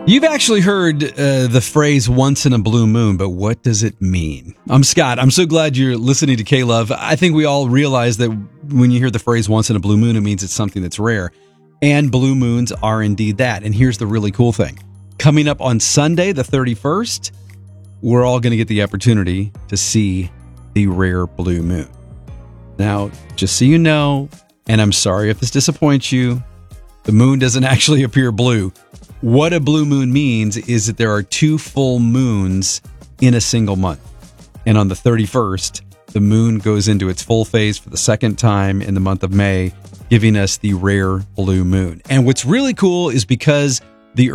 You've actually heard the phrase once in a blue moon, but what does it mean? I'm Scott. I'm so glad you're listening to K-Love. I think we all realize that when you hear the phrase once in a blue moon, it means it's something that's rare. And blue moons are indeed that. And here's the really cool thing. Coming up on Sunday, the 31st, we're all going to get the opportunity to see the rare blue moon. Now, just so you know, and I'm sorry if this disappoints you, the moon doesn't actually appear blue. What a blue moon means is that there are 2 full moons in a single month. And on the 31st, the moon goes into its full phase for the second time in the month of May, giving us the rare blue moon. And what's really cool is because